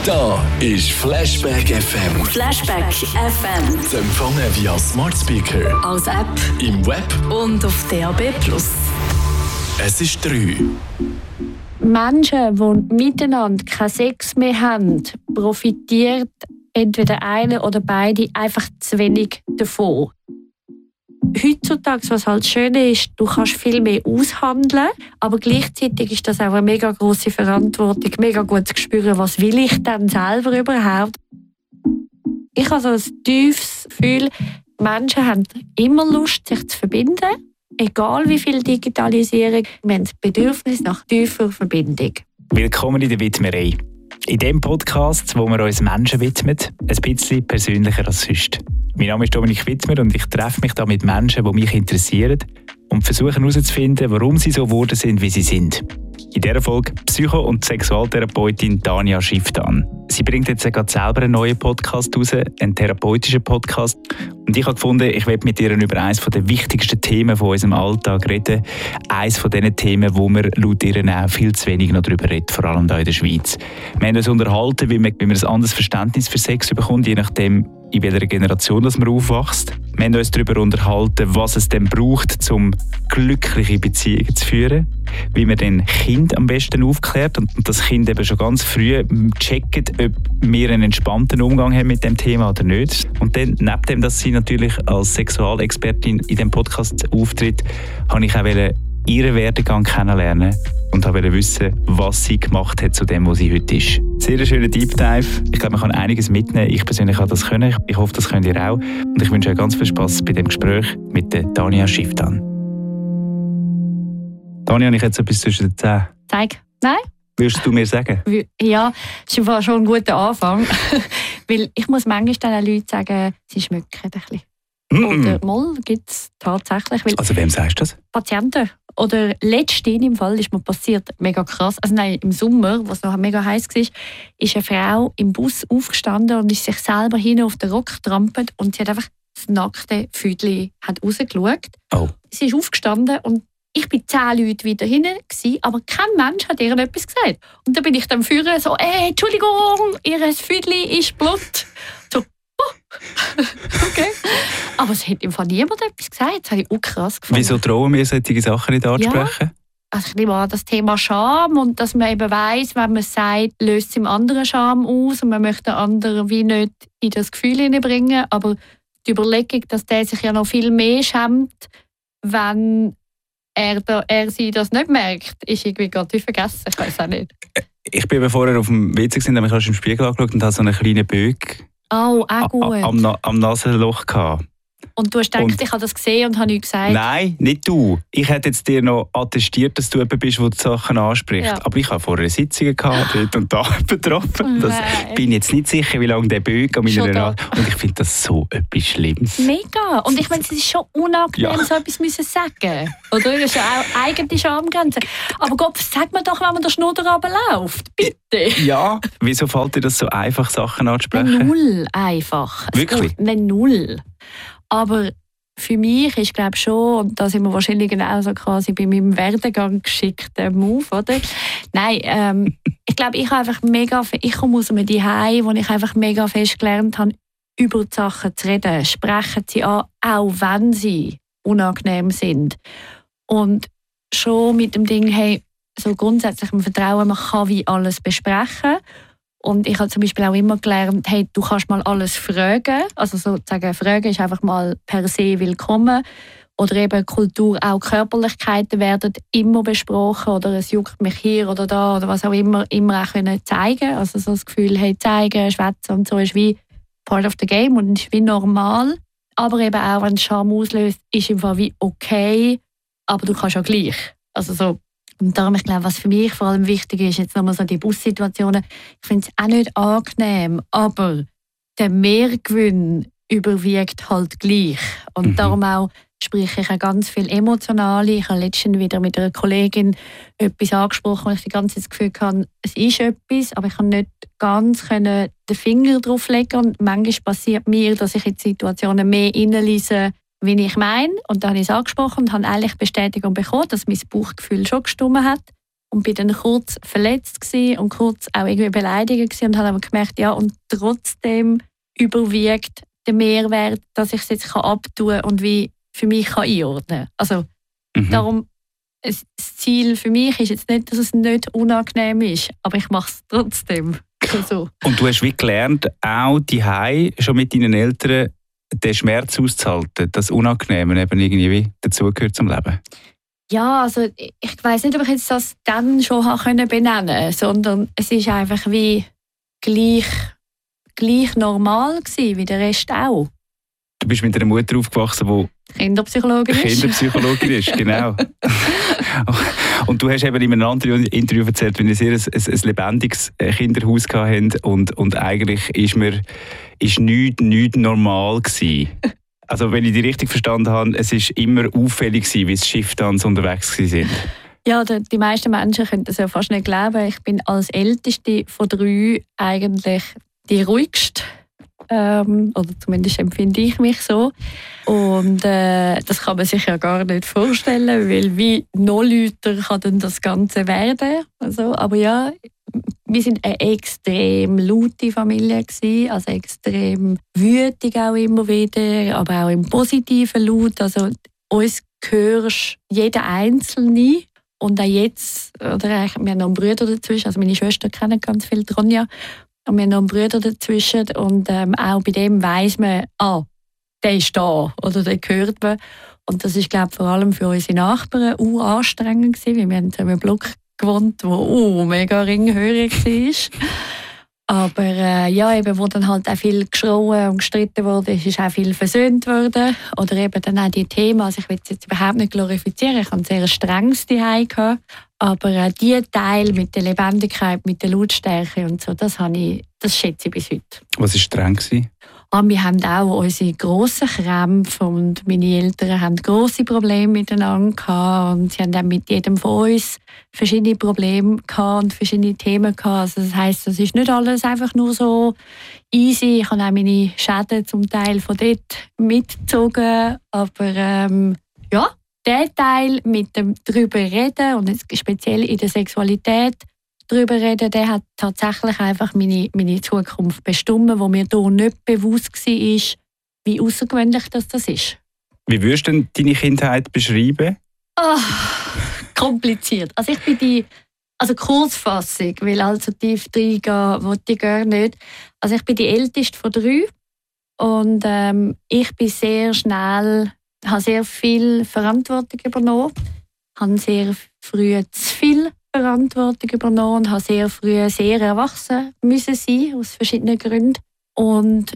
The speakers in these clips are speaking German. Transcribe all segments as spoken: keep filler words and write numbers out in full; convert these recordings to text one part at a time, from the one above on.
Da ist Flashback F M. Flashback F M. Zu empfangen via Smart Speaker, als App im Web und auf D A B plus. Es ist drei. Menschen, die miteinander keinen Sex mehr haben, profitiert entweder einer oder beide einfach zu wenig davon. Heutzutage, was halt schön ist, du kannst viel mehr aushandeln, aber gleichzeitig ist das auch eine mega grosse Verantwortung, mega gut zu spüren, was will ich denn selber überhaupt. Ich habe so ein tiefes Gefühl, Menschen haben immer Lust, sich zu verbinden, egal wie viel Digitalisierung. Wir haben das Bedürfnis nach tiefer Verbindung. Willkommen in der Widmerei. In diesem Podcast, wo wir uns Menschen widmen, ein bisschen persönlicher als sonst. Mein Name ist Dominik Wittmer und ich treffe mich da mit Menschen, die mich interessieren und versuche herauszufinden, warum sie so geworden sind, wie sie sind. In dieser Folge Psycho- und Sexualtherapeutin Tanja Schifftan. Sie bringt jetzt gerade selber einen neuen Podcast raus, einen therapeutischen Podcast. Und ich habe gefunden, ich werde mit ihr über eines der wichtigsten Themen von unserem Alltag reden. Eines von diesen Themen, wo wir laut ihr auch viel zu wenig noch darüber reden, vor allem hier in der Schweiz. Wir haben uns unterhalten, wie man, wie man ein anderes Verständnis für Sex bekommt, je nachdem, in welcher Generation dass man aufwächst. Wir haben uns darüber unterhalten, was es denn braucht, um glückliche Beziehungen zu führen. Wie man den Kind am besten aufklärt und das Kind eben schon ganz früh checkt, ob wir einen entspannten Umgang haben mit dem Thema oder nicht. Und dann, neben dem, dass sie natürlich als Sexualexpertin in diesem Podcast auftritt, wollte ich auch ihren Werdegang kennenlernen und wollte wissen, was sie gemacht hat zu dem, was sie heute ist. Sehr ein schöner Deep Dive. Ich glaube, man kann einiges mitnehmen. Ich persönlich habe das können. Ich hoffe, das könnt ihr auch. Und ich wünsche euch ganz viel Spass bei dem Gespräch mit der Tanja Schifftan. Tanja, ich jetzt etwas zwischen den Zähnen. Zeig. Nein? Würdest du mir sagen? Ja, das ist schon ein guter Anfang. Weil ich muss manchmal den Leuten sagen, sie schmücken ein bisschen. Mm-mm. Oder mal gibt es tatsächlich. Weil Also wem sagst du das? Patienten. Oder letztens im Fall ist mir passiert, mega krass, also nein, im Sommer, was noch mega heiß war, ist eine Frau im Bus aufgestanden und ist sich selber hin auf den Rock getrampelt und sie hat einfach das nackte Füdli rausgeschaut. Oh. Sie ist aufgestanden und ich war zehn Leute wieder hinten, aber kein Mensch hat ihr etwas gesagt. Und dann bin ich dann führen so, ey, Entschuldigung, ihr Füdli ist Blut. So, oh. Okay. Aber es hat im Fall niemand etwas gesagt. Das habe ich auch krass gefunden. Wieso trauen wir solche Sachen nicht ansprechen? Ja. Also ich nehme an, das Thema Scham und dass man eben weiss, wenn man es sagt, löst es im anderen Scham aus und man möchte den anderen wie nicht in das Gefühl hineinbringen. Aber die Überlegung, dass der sich ja noch viel mehr schämt, wenn er, da, er sie das nicht merkt, ist irgendwie gerade vergessen. Ich weiß auch nicht. Ich bin vorher auf dem W C gewesen, habe mich im Spiegel angeschaut und hatte so einen kleinen Böck oh, auch gut. am, am, am Nasenloch gehabt. Und du hast gedacht, und ich habe das gesehen und habe nichts gesagt? Nein, nicht du. Ich hätte jetzt dir noch attestiert, dass du jemand bist, der die Sachen anspricht. Ja. Aber ich habe vorher Sitzungen gehabt, dort und da betroffen. Ich bin jetzt nicht sicher, wie lange der Böck an meiner Nase... Und ich finde das so etwas Schlimmes. Mega. Und ich meine, es ist schon unangenehm, ja. so etwas müssen sagen. Oder? Das ist ja auch eigene Schamgrenze. Aber Gott, sag mir doch, wenn man der Schnur runterläuft. Bitte. Ja. Wieso fällt dir das so einfach, Sachen anzusprechen? Null einfach. Wirklich? Nein, null. Aber für mich ist, glaube ich, schon, und da sind wir wahrscheinlich genau so quasi bei meinem Werdegang geschickter Move, oder? Nein, ähm, ich glaube, ich habe einfach mega, ich komme aus einem Zuhause, wo ich einfach mega fest gelernt habe, über die Sachen zu reden. Sprechen sie an, auch wenn sie unangenehm sind. Und schon mit dem Ding, hey, so grundsätzlich im Vertrauen, man kann wie alles besprechen. Und ich habe zum Beispiel auch immer gelernt, hey, du kannst mal alles fragen. Also sozusagen fragen ist einfach mal per se willkommen. Oder eben Kultur, auch Körperlichkeiten werden immer besprochen. Oder es juckt mich hier oder da oder was auch immer, immer auch können zeigen. Also so das Gefühl, hey, zeigen, schwätzen und so ist wie part of the game und ist wie normal. Aber eben auch, wenn es Scham auslöst, ist im Fall wie okay, aber du kannst ja gleich. Also so. Und darum, ich glaube, was für mich vor allem wichtig ist, jetzt nochmal so die Bussituationen, ich finde es auch nicht angenehm, aber der Mehrgewinn überwiegt halt gleich. Und mhm. darum auch spreche ich auch ganz viel Emotionale. Ich habe letztens wieder mit einer Kollegin etwas angesprochen, wo ich die ganze Zeit das Gefühl hatte, es ist etwas, aber ich kann nicht ganz können den Finger drauf legen. Und manchmal passiert mir, dass ich in Situationen mehr reinlese, wie ich meine. Und dann habe ich es angesprochen und habe eigentlich Bestätigung bekommen, dass mein Bauchgefühl schon gestimmt hat. und bin dann kurz verletzt gewesen und kurz auch irgendwie beleidigt gewesen und habe aber gemerkt, ja, und trotzdem überwiegt der Mehrwert, dass ich es jetzt abtun kann und wie für mich kann einordnen kann. Also mhm. darum, das Ziel für mich ist jetzt nicht, dass es nicht unangenehm ist, aber ich mache es trotzdem. So. Und du hast wie gelernt, auch daheim schon mit deinen Eltern den Schmerz auszuhalten, das Unangenehme eben irgendwie dazugehört zum Leben? Ja, also ich weiss nicht, ob ich jetzt das dann schon benennen konnte, sondern es ist einfach wie gleich, gleich normal gewesen, wie der Rest auch. Du bist mit einer Mutter aufgewachsen, die Kinderpsychologin ist. Kinderpsychologin ist, genau. Und du hast eben in einem anderen Interview erzählt, wie ihr sehr ein, ein, ein lebendiges Kinderhaus hattet und, und eigentlich ist mir ist nichts, nichts normal gewesen. Also wenn ich dich richtig verstanden habe, es war immer auffällig gewesen, wie das Schifftanz unterwegs waren. Ja, die meisten Menschen können das ja fast nicht glauben. Ich bin als Älteste von drei eigentlich die ruhigste. Ähm, oder zumindest empfinde ich mich so. Und äh, das kann man sich ja gar nicht vorstellen, weil wie noch lauter kann dann das Ganze werden. Also, aber ja, wir sind eine extrem laute Familie gewesen, also extrem wütig auch immer wieder, aber auch im positiven Laut. Also uns hörst jeder Einzelne. Und auch jetzt, oder wir haben noch einen Bruder dazwischen, also meine Schwester kennt ganz viel, Ronja. Und wir haben noch einen Bruder dazwischen und ähm, auch bei dem weiss man, ah, der ist da oder der hört man. Und das ist, glaube ich, vor allem für unsere Nachbarn uh, anstrengend gewesen, weil wir haben in einem Block gewohnt, der uh, mega ringhörig war. Aber äh, ja, eben, wo dann halt auch viel geschrien und gestritten wurde, ist auch viel versöhnt worden. Oder eben dann auch die Themen, also ich will es jetzt überhaupt nicht glorifizieren, ich hatte ein sehr strenges Zuhause. Aber äh, die Teil mit der Lebendigkeit, mit der Lautstärke und so, das, habe ich, das schätze ich bis heute. Was war streng gewesen? Ah, wir haben auch unsere grossen Krämpfe und meine Eltern haben grosse Probleme miteinander gehabt und sie haben dann mit jedem von uns verschiedene Probleme gehabt und verschiedene Themen gehabt. Also das heisst, das ist nicht alles einfach nur so easy. Ich habe auch meine Schäden zum Teil von dort mitgezogen, aber ähm, ja, der Teil mit dem drüber reden und jetzt speziell in der Sexualität darüber reden, der hat tatsächlich einfach meine, meine Zukunft bestimmt, wo mir hier nicht bewusst war, wie außergewöhnlich das, das ist. Wie würdest du denn deine Kindheit beschreiben? Oh, kompliziert. Also ich bin die also Kurzfassung, weil allzu tief reingehen wollte ich gar nicht. Also ich bin die älteste von drei und ähm, ich bin sehr schnell, habe sehr viel Verantwortung übernommen, habe sehr früh zu viel Verantwortung übernommen und habe sehr früh sehr erwachsen müssen sein, aus verschiedenen Gründen. Und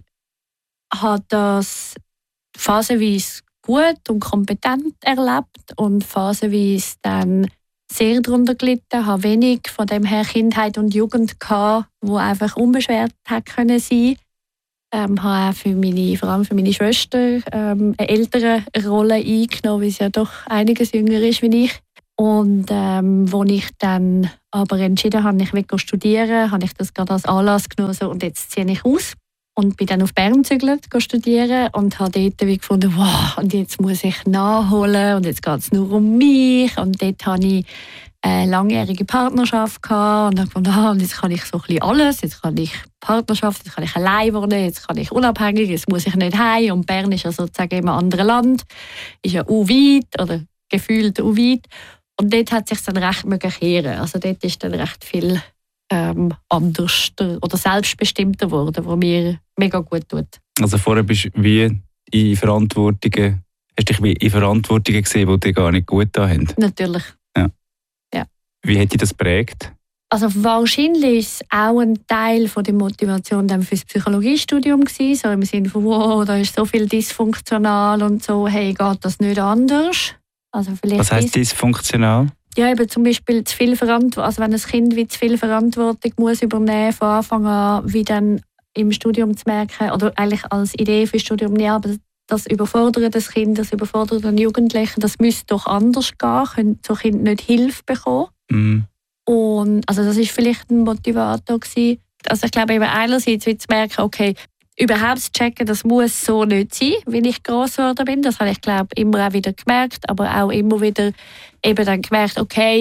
habe das phasenweise gut und kompetent erlebt und phasenweise dann sehr darunter gelitten. Ich hatte wenig von dem her Kindheit und Jugend gehabt, wo einfach unbeschwert hätte können sein. Ähm, habe auch für meine, vor allem für meine Schwester ähm, eine ältere Rolle eingenommen, weil sie ja doch einiges jünger ist als ich. Und ähm, als ich dann aber entschieden habe, ich will studieren, habe ich das gerade als Anlass genommen so, und jetzt ziehe ich aus. Und bin dann auf Bern gezügelt, studieren und habe dort wie gefunden, wow, und jetzt muss ich nachholen und jetzt geht es nur um mich. Und dort hatte ich eine langjährige Partnerschaft gehabt und habe gefunden, ah, und jetzt kann ich so ein bisschen alles. Jetzt kann ich Partnerschaft, jetzt kann ich allein wohnen, jetzt kann ich unabhängig, jetzt muss ich nicht heim. Und Bern ist ja sozusagen immer ein anderes Land, ist ja auch weit oder gefühlt auch weit. Und dort hat es sich dann recht kehren. Also dort ist dann recht viel ähm, anders oder selbstbestimmter geworden, was mir mega gut tut. Also vorher bist du wie in Verantwortungen, hast dich wie in Verantwortungen gesehen, die dir gar nicht gut getan haben? Natürlich. Ja. Ja. Wie hat dich das geprägt? Also wahrscheinlich ist es auch ein Teil von der Motivation dann für das Psychologiestudium gewesen, so im Sinne von, wow, da ist so viel dysfunktional und so, hey, geht das nicht anders? Also vielleicht Was heisst dysfunktional? Ja, eben zum Beispiel zu viel Verantwortung, also wenn ein Kind wie zu viel Verantwortung muss übernehmen von Anfang an, wie dann im Studium zu merken, oder eigentlich als Idee für das Studium, ja, aber das überfordert das Kind, das überfordert den Jugendlichen, das müsste doch anders gehen, können so Kind nicht Hilfe bekommen. Mhm. Und also das ist vielleicht ein Motivator gewesen. Also ich glaube eben einerseits wie zu merken, okay, überhaupt zu checken, das muss so nicht sein, wie ich gross geworden bin. Das habe ich, glaube immer auch wieder gemerkt, aber auch immer wieder eben dann gemerkt, okay,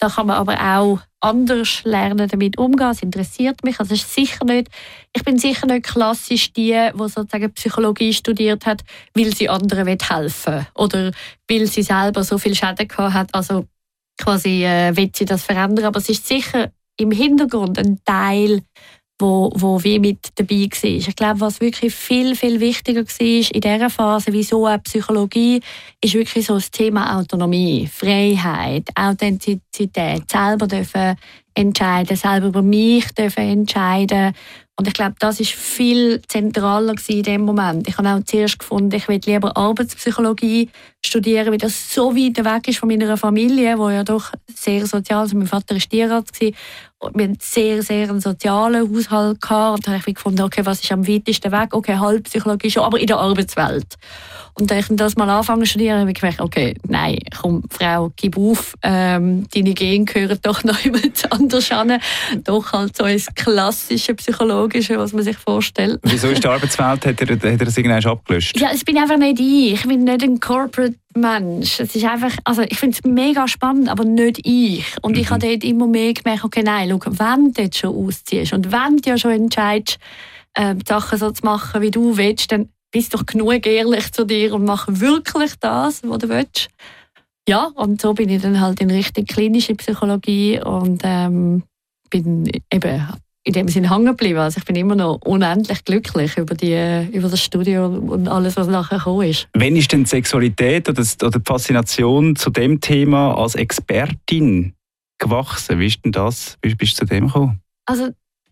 Da kann man aber auch anders lernen, damit umgehen. Es interessiert mich. Also es ist sicher nicht, ich bin sicher nicht klassisch die, die sozusagen Psychologie studiert hat, weil sie anderen helfen will. Oder weil sie selber so viel Schäden gehabt hat. Also quasi äh, will sie das verändern. Aber es ist sicher im Hintergrund ein Teil, wo, wo wie mit dabei war. Ich glaube, was wirklich viel, viel wichtiger war in dieser Phase, wieso auch Psychologie, ist wirklich so das Thema Autonomie, Freiheit, Authentizität, selber dürfen entscheiden, selber über mich dürfen entscheiden. Und ich glaube, das ist viel zentraler in dem Moment. Ich habe auch zuerst gefunden, ich will lieber Arbeitspsychologie studieren, weil das so weit weg ist von meiner Familie, wo ja doch sehr sozial ist. Mein Vater war Tierarzt und wir hatten sehr, sehr einen sozialen Haushalt gehabt. Und da habe ich gefunden, okay, was ist am weitesten weg? Okay, Halbpsychologie schon, aber in der Arbeitswelt. Und da ich das mal angefangen zu studieren, habe ich gedacht, okay, nein, komm, Frau, gib auf, ähm, deine Gene gehören doch noch jemand anders an. Doch halt so ins klassische Psychologische, was man sich vorstellt. Wieso ist die Arbeitswelt, hat er, hat er das irgendwann abgelöscht? Ja, es bin einfach nicht ich. Ich bin nicht ein Corporate Mensch. Es ist einfach, also ich finde es mega spannend, aber nicht ich. Und mhm. ich habe dort immer mehr gemerkt, okay, nein, schau, wenn du jetzt schon ausziehst und wenn du ja schon entscheidest, äh, Sachen so zu machen, wie du willst, dann bist doch genug ehrlich zu dir und mach wirklich das, was du willst. Ja, und so bin ich dann halt in Richtung klinische Psychologie und ähm, bin eben in dem Sinne hängen geblieben. Also ich bin immer noch unendlich glücklich über, die, über das Studium und alles, was nachher gekommen ist. Wann ist denn die Sexualität oder die Faszination zu dem Thema als Expertin gewachsen? Wie ist denn das? Wie bist du zu dem gekommen? Also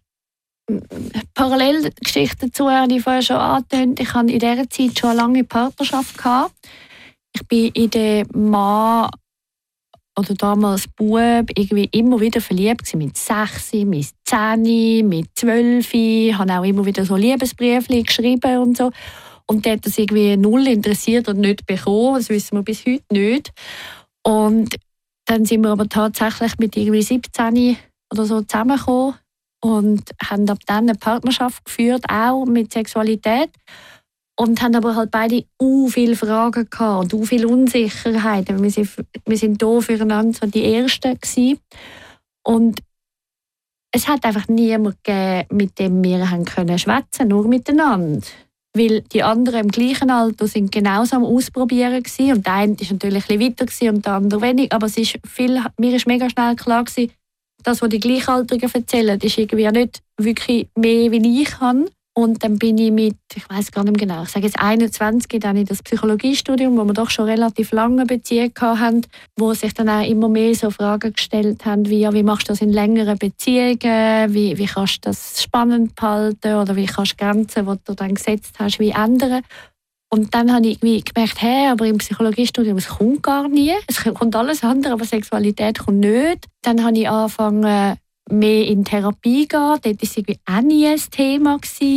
parallel Geschichte dazu habe ich vorher schon angetönt. Ich hatte in dieser Zeit schon eine lange Partnerschaft gehabt. Ich bin in den Mann oder damals Bub irgendwie immer wieder verliebt gewesen. Mit sechs, mit zehn, mit zwölf. Ich habe auch immer wieder so Liebesbriefe geschrieben und so. Und der hat das irgendwie null interessiert und nicht bekommen. Das wissen wir bis heute nicht. Und dann sind wir aber tatsächlich mit irgendwie siebzehn oder so zusammengekommen und haben ab dann eine Partnerschaft geführt, auch mit Sexualität. Und haben aber halt beide u viele Fragen gehabt und u viele Unsicherheiten. Wir sind, wir sind da füreinander so die Ersten gewesen. Und es hat einfach niemanden gegeben, mit dem wir haben können schwätzen, nur miteinander. Weil die anderen im gleichen Alter sind genauso am Ausprobieren gewesen. Und der eine war natürlich ein bisschen weiter und der andere wenig. Aber es ist viel, mir ist mega schnell klar gewesen, das, was die Gleichaltrigen erzählen, ist irgendwie nicht wirklich mehr, wie ich kann. Und dann bin ich mit, ich weiß gar nicht mehr genau, ich sage jetzt einundzwanzig, dann in das Psychologiestudium, wo wir doch schon relativ lange Beziehungen hatten, wo sich dann auch immer mehr so Fragen gestellt haben, wie, ja, wie machst du das in längeren Beziehungen, wie, wie kannst du das spannend behalten oder wie kannst du Grenzen, die du dann gesetzt hast, wie ändern. Und dann habe ich irgendwie gemerkt, hey, aber im Psychologiestudium, es kommt gar nie, es kommt alles andere, aber Sexualität kommt nicht. Dann habe ich angefangen, mehr in Therapie gehen. Dort war es irgendwie auch nie ein Thema.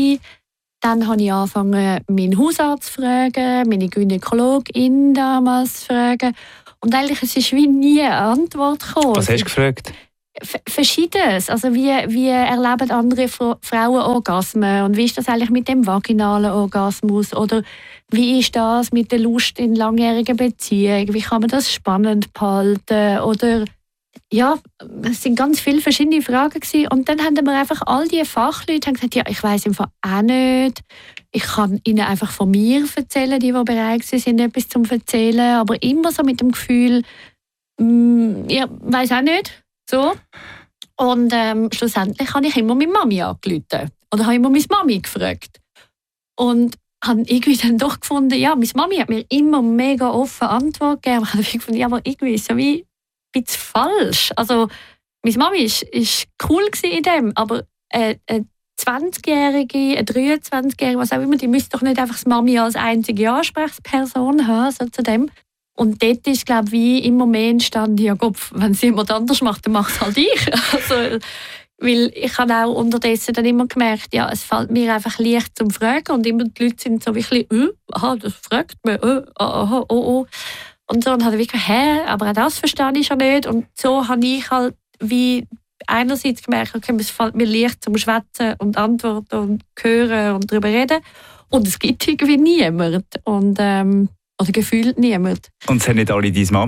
Dann habe ich angefangen, meinen Hausarzt zu fragen, meine Gynäkologin damals zu fragen. Und eigentlich ist es wie nie eine Antwort gekommen. Was hast du gefragt? F- Verschiedenes. Also wie, wie erleben andere Fra- Frauen Orgasmen? Und wie ist das eigentlich mit dem vaginalen Orgasmus? Oder wie ist das mit der Lust in langjährigen Beziehungen? Wie kann man das spannend behalten? Oder ja, es waren ganz viele verschiedene Fragen gewesen. Und dann haben wir einfach all diese Fachleute haben gesagt, ja, ich weiss im Fall auch nicht. Ich kann ihnen einfach von mir erzählen, die, die bereit sind, etwas zu erzählen. Aber immer so mit dem Gefühl, mm, ich weiss auch nicht. So. Und ähm, schlussendlich habe ich immer meine Mami angerufen. Oder habe immer meine Mami gefragt. Und habe irgendwie dann doch gefunden, ja, meine Mami hat mir immer mega offen Antwort gegeben. Ich habe gefunden, ja, aber irgendwie ist es so wie ein bisschen falsch. Also, meine Mami war ist cool in dem, aber äh, eine zwanzigjährige, eine dreiundzwanzigjährige, was auch immer, die müsste doch nicht einfach die Mami als einzige Ansprechperson haben, so zu dem. Und dort ist, glaube ich, wie immer mehr entstanden, ja Gott, wenn es jemand anders macht, dann macht es halt ich. Also, weil ich habe auch unterdessen dann immer gemerkt, ja, es fällt mir einfach leicht zum Fragen und immer die Leute sind so ein bisschen, äh, aha, das fragt man, äh, aha, oh, oh. Und so, und habe ich wirklich, hä, aber auch das verstehe ich schon nicht. Und so habe ich halt wie einerseits gemerkt, okay, es fällt mir leicht zum Schwätzen und Antworten und hören und darüber reden. Und es gibt irgendwie niemand. Und, ähm, oder gefühlt niemand. Und es haben nicht alle deine Mami?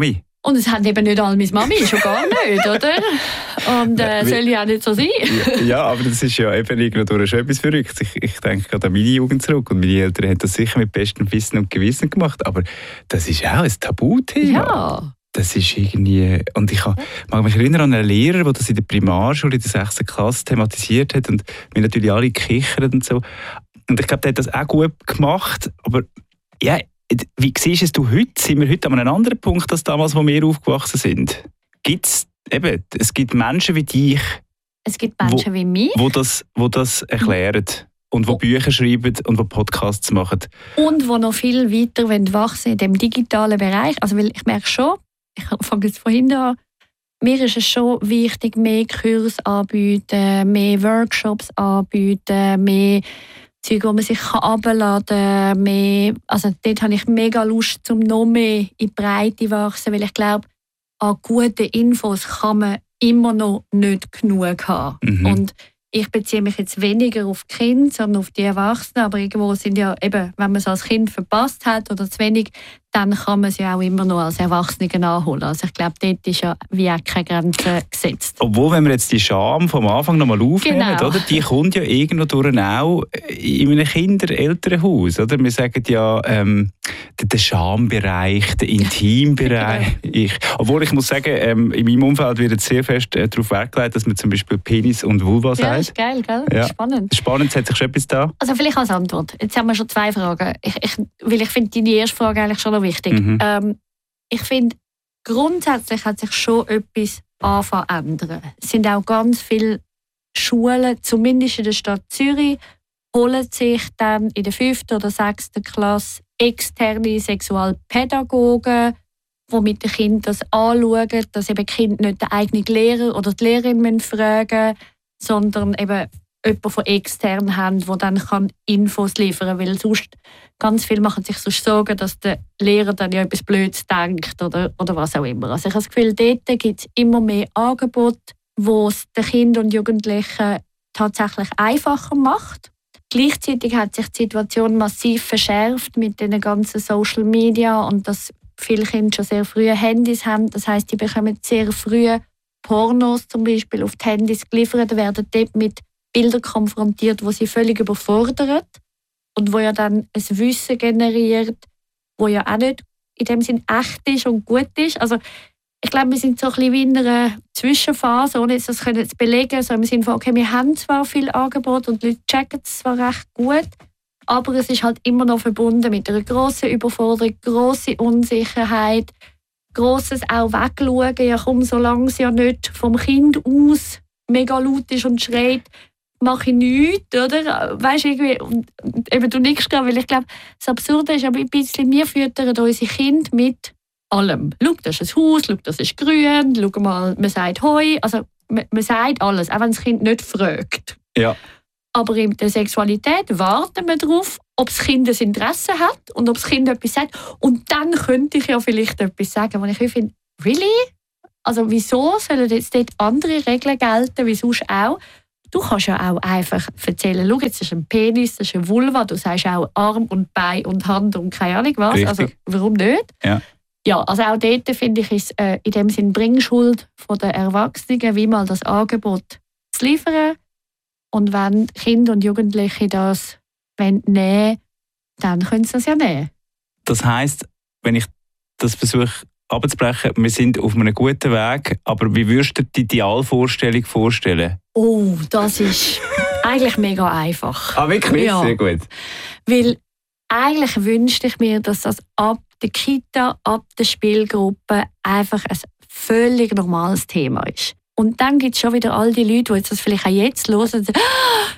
Und es hat eben nicht all meine Mami, schon gar nicht, oder? Und äh, soll ja auch nicht so sein. Ja, ja, aber das ist ja eben irgendwie schon etwas Verrücktes. Ich, ich denke gerade an meine Jugend zurück und meine Eltern haben das sicher mit bestem Wissen und Gewissen gemacht, aber das ist auch ein Tabuthema. Ja. Das ist irgendwie... Und ich mag mich erinnern an einen Lehrer, der das in der Primarschule in der sechsten Klasse thematisiert hat und wir natürlich alle gekichert und so. Und ich glaube, der hat das auch gut gemacht, aber ja... Wie siehst es du heute? Sind wir heute an einem anderen Punkt als damals, wo wir aufgewachsen sind? Gibt's, eben, es gibt Menschen wie dich, es gibt Menschen wo, wie mich, wo das, wo das erklären und wo oh. Bücher schreiben und wo Podcasts machen. Und die noch viel weiter wachsen in dem digitalen Bereich. Also, weil ich merke schon, ich fange jetzt vorhin an, mir ist es schon wichtig, mehr Kurse anbieten, mehr Workshops anbieten, mehr Zeug, wo man sich herunterladen kann. Mehr, also dort habe ich mega Lust, um noch mehr in die Breite zu wachsen, weil ich glaube, an guten Infos kann man immer noch nicht genug haben. Mhm. Und ich beziehe mich jetzt weniger auf die Kinder, sondern auf die Erwachsenen, aber irgendwo sind ja eben, wenn man es als Kind verpasst hat oder zu wenig, dann kann man es ja auch immer noch als Erwachsene nachholen. Also ich glaube, dort ist ja wie auch keine Grenze gesetzt. Obwohl, wenn wir jetzt die Scham vom Anfang noch mal aufnehmen, genau. oder, die kommt ja irgendwo durch auch in einem Kinder-Elternhaus. Oder? Wir sagen ja, ähm, der Schambereich, der Intimbereich. ich, obwohl ich muss sagen, ähm, in meinem Umfeld wird sehr fest äh, darauf Wert gelegt, dass man zum Beispiel Penis und Vulva sagt. Ja, ist geil, gell? Ja. Spannend. Spannend, hat sich schon etwas da? Also vielleicht als Antwort. Jetzt haben wir schon zwei Fragen. Ich, ich, weil ich finde deine erste Frage eigentlich schon noch wichtig. Mhm. Ähm, ich finde, grundsätzlich hat sich schon etwas angefangen zu ändern. Es sind auch ganz viele Schulen, zumindest in der Stadt Zürich, holen sich dann in der fünften oder sechsten Klasse externe Sexualpädagogen, die mit den Kindern das anschauen, dass eben die Kinder nicht den eigenen Lehrer oder die Lehrerin fragen müssen, sondern eben jemanden von extern haben, der dann kann Infos liefern kann. Weil sonst, ganz viele machen sich sonst Sorgen, dass der Lehrer dann ja etwas Blödes denkt oder, oder was auch immer. Also ich habe das Gefühl, dort gibt es immer mehr Angebote, wo es den Kindern und Jugendlichen tatsächlich einfacher macht. Gleichzeitig hat sich die Situation massiv verschärft mit den ganzen Social Media und dass viele Kinder schon sehr früh Handys haben. Das heisst, die bekommen sehr früh Pornos zum Beispiel auf die Handys geliefert, werden dort mit Bildern konfrontiert, wo sie völlig überfordert und wo ja dann ein Wissen generiert, wo ja auch nicht in dem Sinn echt ist und gut ist. Also ich glaube, wir sind so ein bisschen wie in einer Zwischenphase, ohne jetzt das können zu belegen, so im Sinne von, okay, wir haben zwar viel Angebot und die Leute checken es zwar recht gut, aber es ist halt immer noch verbunden mit einer grossen Überforderung, grosse Unsicherheit, grosses auch wegschauen, ja komm, solange es ja nicht vom Kind aus mega laut ist und schreit, mache ich nichts, oder? Weißt du, irgendwie, und eben du nickst gerade, weil ich glaube, das Absurde ist aber ein bisschen, wir füttern unsere Kinder mit allem. Schau, das ist ein Haus, schau, das ist grün, schau mal, man sagt Hoi, also man, man sagt alles, auch wenn das Kind nicht fragt. Ja. Aber in der Sexualität warten wir darauf, ob das Kind ein Interesse hat und ob das Kind etwas sagt. Und dann könnte ich ja vielleicht etwas sagen, wo ich finde, really? Also wieso sollen jetzt dort andere Regeln gelten, wie sonst auch? Du kannst ja auch einfach erzählen, schau, jetzt ist ein Penis, das ist eine Vulva, du sagst auch Arm und Bein und Hand und keine Ahnung was. Richtig. Also warum nicht? Ja. Ja, also auch dort finde ich, ist äh, in dem Sinn Bringschuld von den Erwachsenen, wie mal das Angebot zu liefern. Und wenn Kinder und Jugendliche das nehmen wollen, dann können sie das ja nehmen. Das heisst, wenn ich das versuche abzubrechen, wir sind auf einem guten Weg, aber wie würdest du dir die Idealvorstellung vorstellen? Oh, das ist eigentlich mega einfach. Ah, wirklich? Ja. Sehr gut. Weil eigentlich wünschte ich mir, dass das ab der Kita, ab der Spielgruppe einfach ein völlig normales Thema ist. Und dann gibt es schon wieder all die Leute, die das vielleicht auch jetzt hören und sagen, ah,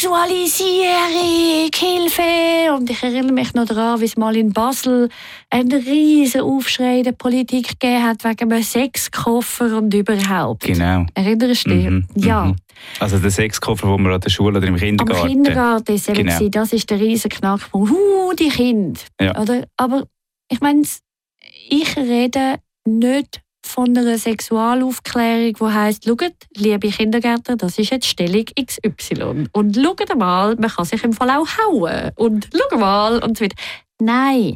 Sexualisierung, Hilfe! Und ich erinnere mich noch daran, wie es mal in Basel einen riesen Aufschrei in der Politik gegeben hat wegen einem Sexkoffer und überhaupt. Genau. Erinnerst du dich? Mhm, ja. Mhm. Also der Sexkoffer, den man an der Schule oder im Kindergarten... Am Kindergarten ist genau. Das ist der riesen Knackpunkt. Huh, die Kinder. Ja. Oder? Aber ich meine, ich rede nicht von einer Sexualaufklärung, die heisst, schaut, liebe Kindergärtner, das ist jetzt Stellung X Y. Und schaut mal, man kann sich im Fall auch hauen. Und schaut mal, und so weiter. Nein,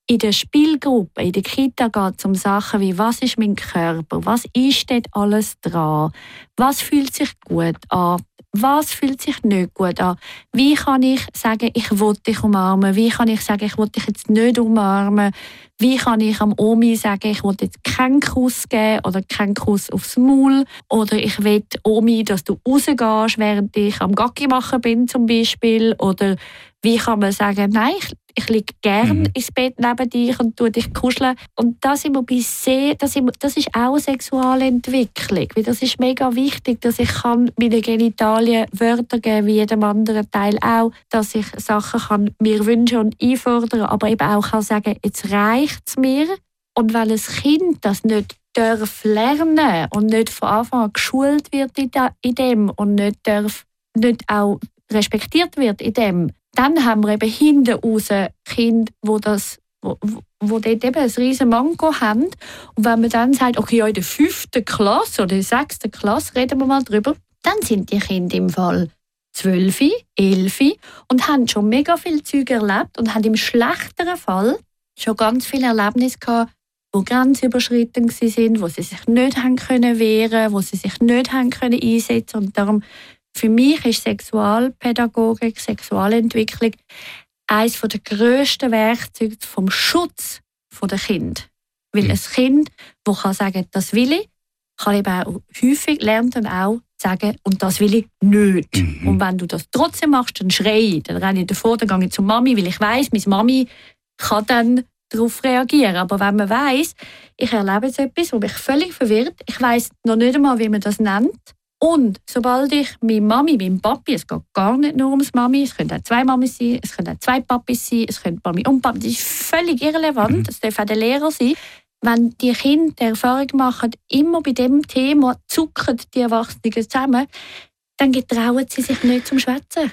In der Spielgruppe, in der Kita geht es um Sachen wie, was ist mein Körper, was ist dort alles dran, was fühlt sich gut an, was fühlt sich nicht gut an, wie kann ich sagen, ich will dich umarmen, wie kann ich sagen, ich will dich jetzt nicht umarmen, wie kann ich am Omi sagen, ich will jetzt keinen Kuss geben oder keinen Kuss aufs Maul oder ich will, Omi, dass du rausgehst, während ich am Gacki machen bin zum Beispiel, oder wie kann man sagen, nein, ich, ich liege gerne mhm. ins Bett neben dich und tue dich kuscheln. Und das, sind wir bei sehr, das, sind, das ist auch Sexualentwicklung. Weil das ist mega wichtig, dass ich kann meine Genitalien Wörter geben, wie jedem anderen Teil auch, dass ich Sachen kann mir wünschen und einfordern, aber eben auch kann sagen, jetzt reicht es mir. Und weil ein Kind das nicht darf lernen und nicht von Anfang an geschult wird in dem und nicht, darf, nicht auch respektiert wird in dem, dann haben wir eben hinten raus Kinder, die das, wo, wo dort eben ein riesen Manko haben. Und wenn man dann sagt, okay, ja, in der fünften Klasse oder in der sechsten Klasse reden wir mal drüber, dann sind die Kinder im Fall zwölf, elf und haben schon mega viel Zeug erlebt und haben im schlechteren Fall schon ganz viele Erlebnisse gehabt, die grenzüberschreitend waren, wo sie sich nicht haben können wehren, wo sie sich nicht haben können einsetzen. Und darum, für mich ist Sexualpädagogik, Sexualentwicklung eines der grössten Werkzeuge vom Schutz der Kinder. Weil ein Kind, das kann sagen, das will ich, kann eben auch häufig lernt dann auch sagen, und das will ich nicht. Mhm. Und wenn du das trotzdem machst, dann schreie ich, dann renne ich davor, dann gehe ich zur Mami, weil ich weiss, meine Mami kann dann darauf reagieren. Aber wenn man weiss, ich erlebe jetzt etwas, das mich völlig verwirrt, ich weiss noch nicht einmal, wie man das nennt, und sobald ich meine Mami, mein Papi, es geht gar nicht nur ums Mami, es können auch zwei Mamis sein, es können auch zwei Papis sein, es können Mami und Papi, das ist völlig irrelevant, das darf auch der Lehrer sein. Wenn die Kinder die Erfahrung machen, immer bei diesem Thema zucken die Erwachsenen zusammen, dann getrauen sie sich nicht zum Schwätzen.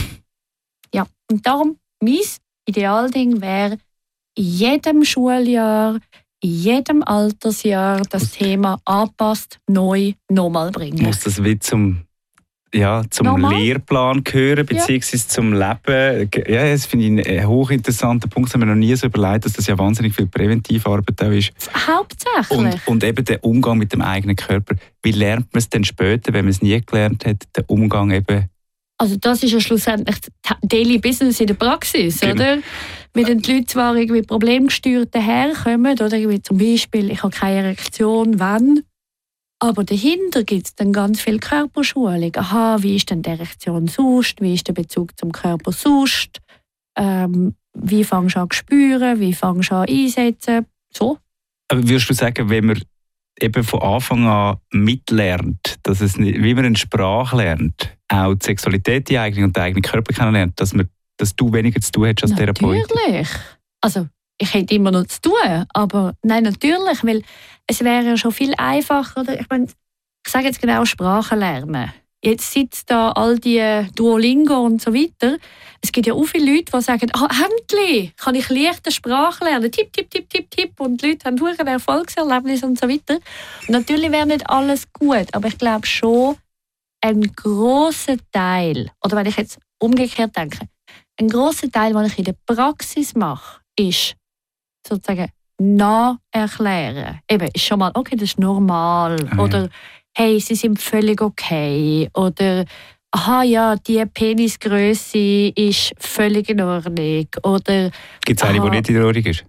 Ja, und darum, mein Idealding wäre, in jedem Schuljahr, in jedem Altersjahr das Thema anpasst, neu, nochmal bringen. Muss das wie zum, ja, zum Normal? Lehrplan gehören, beziehungsweise ja. zum Leben? Ja, das finde ich einen hochinteressanten Punkt. Das haben wir noch nie so überlegt, dass das ja wahnsinnig viel Präventivarbeit auch ist. Hauptsächlich. Und, und eben der Umgang mit dem eigenen Körper. Wie lernt man es denn später, wenn man es nie gelernt hat, den Umgang eben? Also das ist ja schlussendlich Daily Business in der Praxis, genau. Oder? Wenn die Leute zwar irgendwie problemgesteuert daherkommen, oder irgendwie zum Beispiel, ich habe keine Erektion, wann? Aber dahinter gibt es dann ganz viel Körperschulung. Aha, wie ist denn die Erektion sonst? Wie ist der Bezug zum Körper sonst? Ähm, wie fängst du an zu spüren? Wie fängst du an einsetzen? So. Aber würdest du sagen, wenn man eben von Anfang an mitlernt, dass es nicht, wie man eine Sprache lernt, auch die Sexualität, die eigene und den eigenen Körper kennenlernt, dass, man, dass du weniger zu tun hast als Therapeut? Natürlich. Also, ich hätte immer noch zu tun, aber nein, natürlich, weil es wäre ja schon viel einfacher. Oder? Ich meine, ich sage jetzt genau Sprachen lernen. Jetzt sitzt da all die Duolingo und so weiter. Es gibt ja auch viele Leute, die sagen, ah, endlich kann ich leichte Sprache lernen. Tipp, tipp, tipp, tipp, tipp. Und die Leute haben ein Erfolgserlebnis und so weiter. Und natürlich wäre nicht alles gut, aber ich glaube schon, ein grosser Teil, oder wenn ich jetzt umgekehrt denke, ein grosser Teil, den ich in der Praxis mache, ist sozusagen nacherklären. Eben, ist schon mal, okay, das ist normal. Ah, oder ja. Hey, sie sind völlig okay. Oder aha, ja, die Penisgröße ist völlig in Ordnung. Oder gibt es eine, die nicht in Ordnung ist?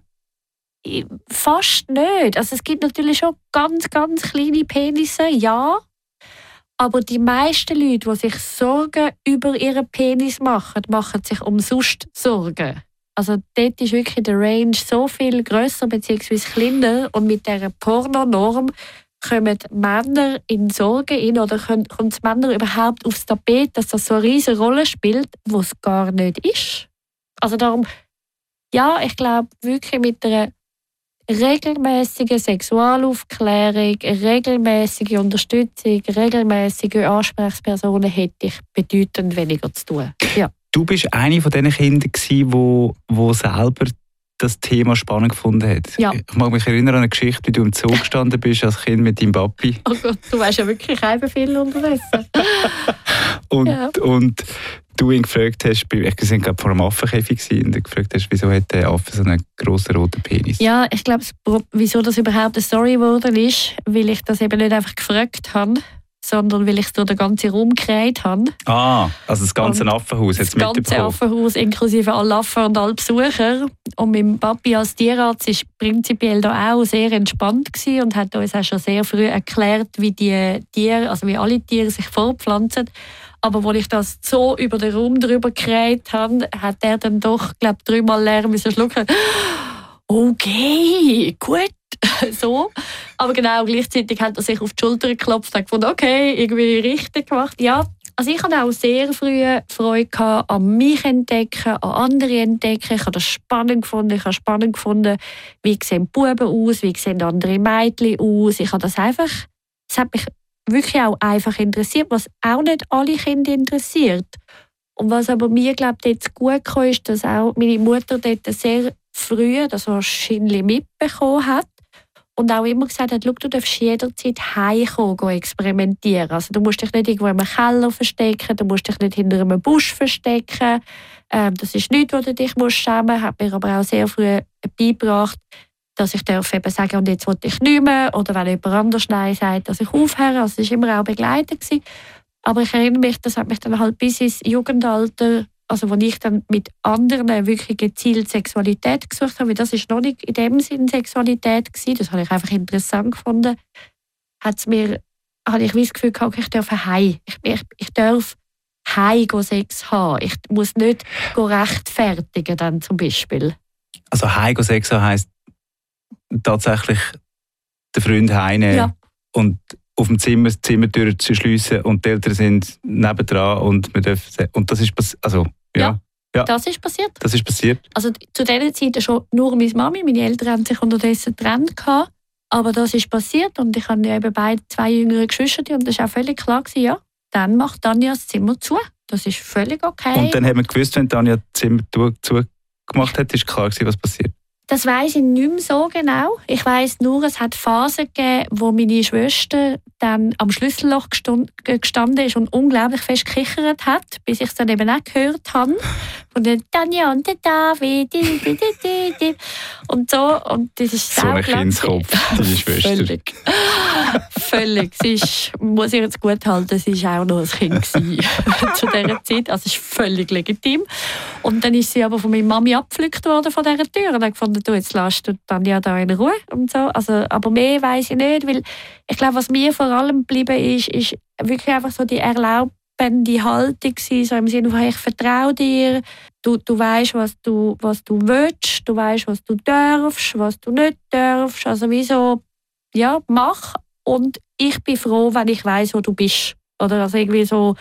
Fast nicht. Also es gibt natürlich schon ganz, ganz kleine Penisse, ja. Aber die meisten Leute, die sich Sorgen über ihren Penis machen, machen sich umsonst Sorgen. Also dort ist wirklich der Range so viel grösser bzw. kleiner. Und mit dieser Pornonorm kommen Männer in Sorgen in oder kommen die Männer überhaupt aufs Tapet, dass das so eine riesige Rolle spielt, wo es gar nicht ist. Also darum, ja, ich glaube wirklich mit einer regelmäßige Sexualaufklärung, regelmäßige Unterstützung, regelmäßige Ansprechpersonen hätte ich bedeutend weniger zu tun. Ja. Du bist eine von diesen Kindern, die wo, wo selber das Thema spannend gefunden hat. Ja. Ich mag mich erinnern an eine Geschichte, wie du im Zoo gestanden bist als Kind mit deinem Papi. Oh Gott, du weißt ja wirklich eben viel unterdessen. und, ja. und du ihn gefragt hast, wir waren gerade vor einem Affenkäfig und du gefragt hast, wieso hat der Affe so einen grossen roten Penis? Ja, ich glaube, wieso das überhaupt eine Story geworden ist, weil ich das eben nicht einfach gefragt habe, sondern weil ich es durch den ganzen Raum gekriegt habe. Ah, also das ganze und Affenhaus hat es mitbekommen? Das ganze Affenhaus, inklusive alle Affen und alle Besucher. Und mein Papi als Tierarzt war prinzipiell da auch sehr entspannt gewesen und hat uns auch schon sehr früh erklärt, wie die Tiere, also wie alle Tiere sich fortpflanzen. Aber als ich das so über den Raum drüber gekriegt habe, hat er dann doch, glaube ich, dreimal lernen müssen schlucken. Okay, gut. So. Aber genau gleichzeitig hat er sich auf die Schulter geklopft und gefunden, okay, irgendwie richtig gemacht. Ja, also ich hatte auch sehr früh Freude gehabt, an mich entdecken, an andere entdecken. Ich habe das spannend gefunden. Ich habe spannend gefunden, wie sehen Buben aus, wie sehen andere Mädchen aus. Ich habe das einfach, es hat mich wirklich auch einfach interessiert, was auch nicht alle Kinder interessiert. Und was aber mir, glaube ich, jetzt gut kam, ist, dass auch meine Mutter dort sehr früh das wahrscheinlich mitbekommen hat und auch immer gesagt hat, schau, du darfst jederzeit heimkommen, experimentieren. Also du musst dich nicht irgendwo im Keller verstecken, du musst dich nicht hinter einem Busch verstecken. Ähm, das ist nichts, wo du dich musst schämen. Hat mir aber auch sehr früh beigebracht, dass ich darf eben sagen, und jetzt will ich nicht mehr, oder wenn jemand anders Nein sagt, dass ich aufhöre. Also es war immer auch begleitet gewesen. Aber ich erinnere mich, das hat mich dann halt bis ins Jugendalter, also wo ich dann mit anderen wirklich gezielt Sexualität gesucht habe, weil das ist noch nicht in dem Sinn Sexualität gewesen, das habe ich einfach interessant gefunden, hat's mir, hatte ich das Gefühl gehabt, ich darf heim, ich, ich, ich darf heim Sex haben, ich muss nicht rechtfertigen dann zum Beispiel. Also heim Sex haben heisst tatsächlich den Freund heimnehmen ja. Und auf dem Zimmer die Zimmertür zu schliessen und die Eltern sind nebendran und wir dürfen, und das ist passiert, also ja. Ja, ja. Das ist passiert. Das ist passiert. Also zu dieser Zeit schon nur meine Mami, meine Eltern haben sich unterdessen getrennt gehabt, aber das ist passiert und ich habe ja eben beide zwei jüngere Geschwister und das war auch völlig klar gewesen, ja, dann macht Tanja das Zimmer zu. Das ist völlig okay. Und dann hat man gewusst, wenn Tanja das Zimmer zugemacht hat, ist klar gewesen, was passiert. Das weiss ich nicht mehr so genau. Ich weiss nur, es hat Phasen gegeben, wo meine Schwester dann am Schlüsselloch gestanden ist und unglaublich fest gekichert hat, bis ich es dann eben auch gehört habe. Und dann Tanja und der David, di, di, di, di. Und so. Und das ist so ein Kindskopf, deine Schwester. Völlig. Völlig. Sie ist, muss ich jetzt gut halten, sie war auch noch ein Kind zu dieser Zeit. Also es ist völlig legitim. Und dann ist sie aber von meiner Mami abgepflückt worden von dieser Tür und hat gefunden, du, jetzt lässt du Tanja da in Ruhe und so. Also, aber mehr weiss ich nicht, weil ich glaube, was mir vor allem geblieben ist, ist wirklich einfach so die erlaubende Haltung gewesen, so im Sinne von, ich vertraue dir, du, du weißt, was du, was du willst, du weißt, was du darfst, was du nicht darfst. Also wie so, ja, mach und ich bin froh, wenn ich weiss, wo du bist. Oder also irgendwie so,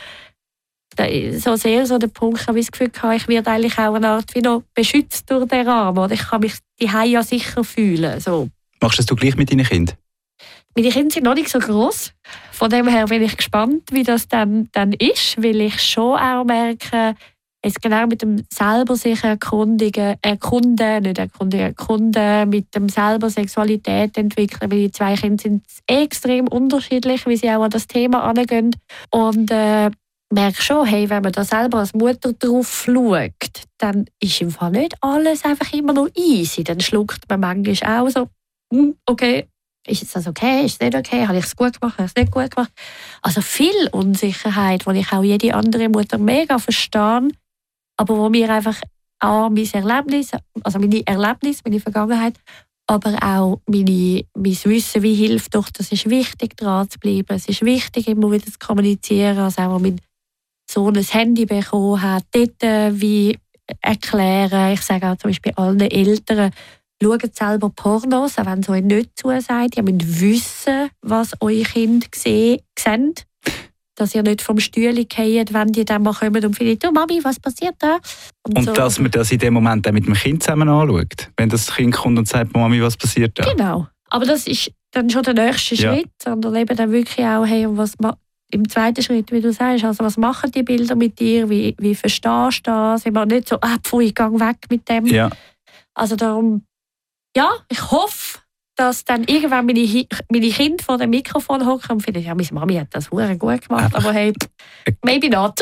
so sehr so der Punkt, ich habe das Gefühl gehabt, ich werde eigentlich auch eine Art wie noch beschützt durch den Rahmen. Oder ich kann mich daheim ja sicher fühlen. So. Machst du das gleich mit deinen Kindern? Meine Kinder sind noch nicht so gross. Von dem her bin ich gespannt, wie das dann, dann ist, weil ich schon auch merke, jetzt genau mit dem selber sich erkundigen, erkunden, nicht erkundigen, erkunden, mit dem selber Sexualität entwickeln, weil die zwei Kinder sind extrem unterschiedlich, wie sie auch an das Thema angehen. Und äh, merke schon, hey, wenn man da selber als Mutter drauf schaut, dann ist im Fall nicht alles einfach immer nur easy. Dann schluckt man manchmal auch so, okay, ist das okay, ist es nicht okay, habe ich es gut gemacht, habe ich es nicht gut gemacht. Also viel Unsicherheit, die ich auch jede andere Mutter mega verstehe, aber wo mir einfach auch mein Erlebnis, also meine Erlebnisse, meine Vergangenheit, aber auch meine, mein Wissen, wie hilft doch, das ist wichtig, dran zu bleiben. Es ist wichtig, immer wieder zu kommunizieren. Also auch, als mein Sohn ein Handy bekommen hat, dort wie erklären. Ich sage auch zum Beispiel allen Eltern, schaut selber Pornos, auch wenn es euch nicht zusagt. Ihr müsst wissen, was eure Kinder sehen, sehen. Dass ihr nicht vom Stühle fallt, wenn die dann mal kommen und finden, du Mami, was passiert da? Und, und so. Dass man das in dem Moment auch mit dem Kind zusammen anschaut. Wenn das Kind kommt und sagt, Mami, was passiert da? Genau. Aber das ist dann schon der nächste ja. Schritt. Sondern eben dann wirklich auch, hey, was im zweiten Schritt, wie du sagst, also was machen die Bilder mit dir? Wie, wie verstehst du das? Immer nicht so, ah, pfui, ich gehe weg mit dem. Ja. Also darum, ja, ich hoffe, dass dann irgendwann meine, meine Kinder vor dem Mikrofon hocken und finden, ja, meine Mami hat das verdammt gut gemacht, aber hey, maybe not.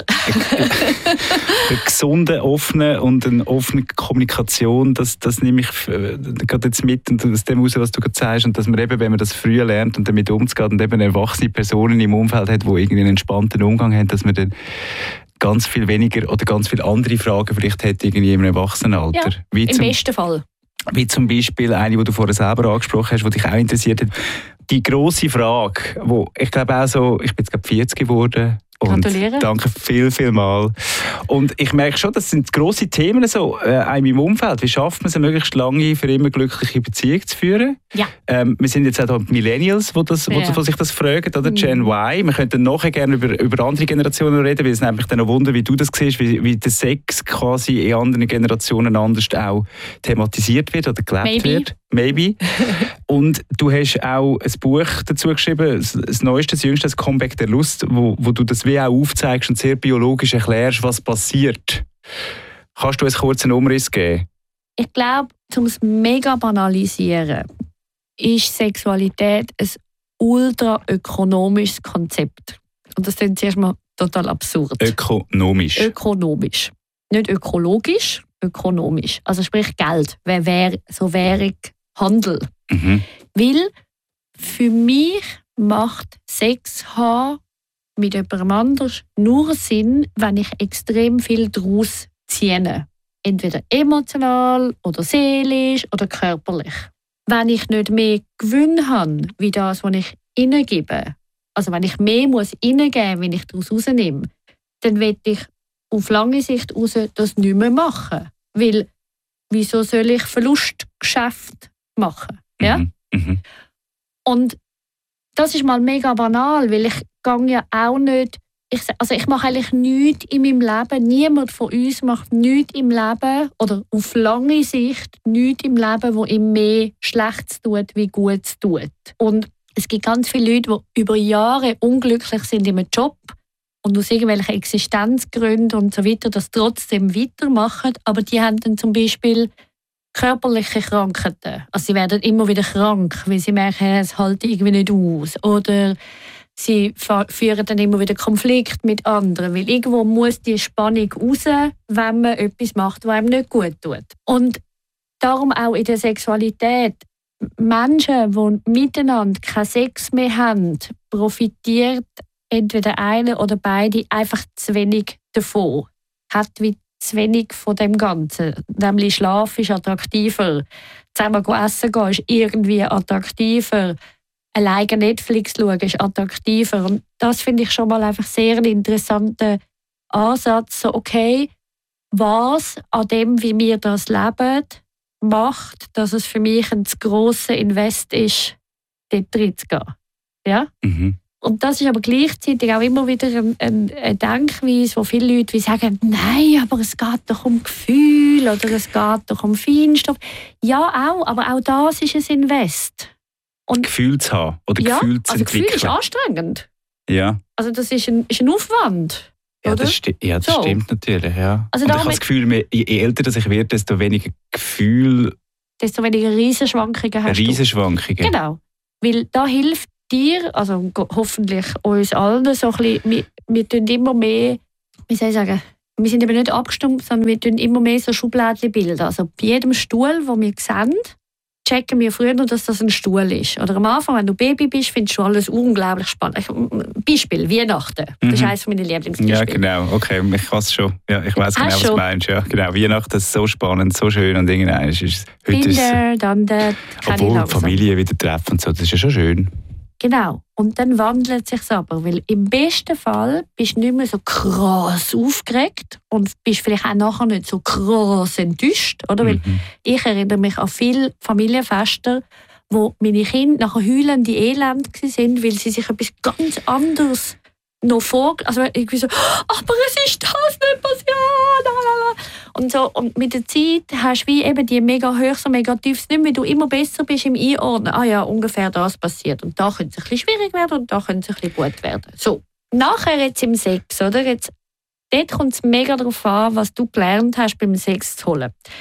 Eine gesunde, offene und eine offene Kommunikation, das, das nehme ich äh, gerade jetzt mit und aus dem heraus, was du gerade sagst, und dass man eben, wenn man das früh lernt und damit umzugehen und eben erwachsene Personen im Umfeld hat, die irgendwie einen entspannten Umgang haben, dass man dann ganz viel weniger oder ganz viele andere Fragen vielleicht hat irgendwie im Erwachsenenalter. Ja, wie im zum, besten Fall. Wie zum Beispiel eine, die du vorher selber angesprochen hast, die dich auch interessiert hat. Die grosse Frage, wo ich glaube auch so, ich bin jetzt gerade vierzig geworden. Und gratuliere. Danke viel, viel mal. Und ich merke schon, das sind grosse Themen so, äh, in meinem Umfeld. Wie schafft man es, eine möglichst lange, für immer glückliche Beziehung zu führen? Ja. Ähm, wir sind jetzt auch da die Millennials, die, das, ja. die sich das fragen, oder? Mhm. Gen Y. Wir könnten nachher gerne über, über andere Generationen reden, weil es nämlich dann auch wundert, wie du das siehst, wie, wie der Sex quasi in anderen Generationen anders auch thematisiert wird oder gelebt Maybe. wird. Maybe. Und du hast auch ein Buch dazu geschrieben, das neueste, das jüngste, das Comeback der Lust, wo, wo du das wie auch aufzeigst und sehr biologisch erklärst, was passiert. Kannst du uns kurz einen Umriss geben? Ich glaube, um es mega banalisieren, ist Sexualität ein ultra ökonomisches Konzept. Und das klingt zuerst mal total absurd. Ökonomisch. Ökonomisch. Nicht ökologisch, ökonomisch. Also sprich Geld, Währ- so Währung, Handel. Mhm. Weil für mich macht Sex haben mit jemandem anders nur Sinn, wenn ich extrem viel daraus ziehe. Entweder emotional oder seelisch oder körperlich. Wenn ich nicht mehr Gewinn habe, wie das, was ich hineingebe, also wenn ich mehr muss hineingeben, wenn ich daraus rausnehme, dann will ich auf lange Sicht raus das nicht mehr machen. Weil, wieso soll ich Verlustgeschäft machen? Ja? Mhm. Mhm. Und das ist mal mega banal, weil ich gehe ja auch nicht, ich, also ich mache eigentlich nichts in meinem Leben, niemand von uns macht nichts im Leben oder auf lange Sicht nichts im Leben, wo ihm mehr Schlechtes tut, wie Gutes tut. Und es gibt ganz viele Leute, die über Jahre unglücklich sind in einem Job und aus irgendwelchen Existenzgründen und so weiter das trotzdem weitermachen, aber die haben dann zum Beispiel körperliche Krankheiten. Also sie werden immer wieder krank, weil sie merken, es hält irgendwie nicht aus. Oder sie führen dann immer wieder Konflikt mit anderen, weil irgendwo muss die Spannung raus, wenn man etwas macht, was einem nicht gut tut. Und darum auch in der Sexualität. Menschen, die miteinander keinen Sex mehr haben, profitiert entweder einer oder beide einfach zu wenig davon. Hat wie zu wenig von dem Ganzen. Nämlich Schlaf ist attraktiver. Zusammen essen gehen ist irgendwie attraktiver. Alleine Netflix schauen ist attraktiver. Und das finde ich schon mal einfach sehr einen interessanten Ansatz. So, okay, was an dem, wie wir das leben, macht, dass es für mich ein zu grosser Invest ist, dort reinzugehen. Ja? Mhm. Und das ist aber gleichzeitig auch immer wieder eine, eine Denkweise, wo viele Leute wie sagen, nein, aber es geht doch um Gefühl oder es geht doch um Feinstoff. Ja, auch, aber auch das ist ein Invest. Und Gefühl zu haben oder ja, Gefühl zu also entwickeln. Gefühl ist anstrengend. Ja. Also das ist ein, ist ein Aufwand. Ja, oder? das, sti- ja, das So. stimmt natürlich. Ja. Also Und ich darum- habe das Gefühl, je älter dass ich werde, desto weniger Gefühl, Desto weniger Riesenschwankungen hast du. Riesenschwankungen. Genau. Weil da hilft dir, also go- hoffentlich uns allen, so ein bisschen, wir, wir tun immer mehr, wie soll ich sagen, wir sind eben nicht abgestumpft, sondern wir tun immer mehr so Schubladen bilden. Also bei jedem Stuhl, den wir sehen, checken wir früher, dass das ein Stuhl ist. Oder am Anfang, wenn du Baby bist, findest du alles unglaublich spannend. Ich- Beispiel, Weihnachten. Das ist Mhm. eines meiner Lieblingsbeispiele. Ja, genau. Okay, ich weiß schon. Ja, ich weiß genau, Hast was du schon? meinst. Ja, genau. Weihnachten ist so spannend, so schön und irgendwann ist es heute ist, Kinder, dann der, kann ich obwohl die langsam. Familie wieder treffen und so, das ist ja schon schön. Genau. Und dann wandelt es sich aber, weil im besten Fall bist du nicht mehr so krass aufgeregt und bist vielleicht auch nachher nicht so krass enttäuscht, oder? Weil Mhm. ich erinnere mich an viele Familienfeste, wo meine Kinder nachher heulende Elend waren, weil sie sich etwas ganz anderes noch vor... Also irgendwie so, aber es ist das nicht passiert, lalala. Und so, und mit der Zeit hast du wie eben die mega Höchst und mega Tiefs nicht mehr, weil du immer besser bist im Einordnen. Ah ja, ungefähr das passiert. Und da könnte es ein bisschen schwierig werden und da könnte es ein bisschen gut werden. So, nachher jetzt im Sex, oder? Jetzt, dort kommt es mega darauf an, was du gelernt hast, beim Sex zu holen.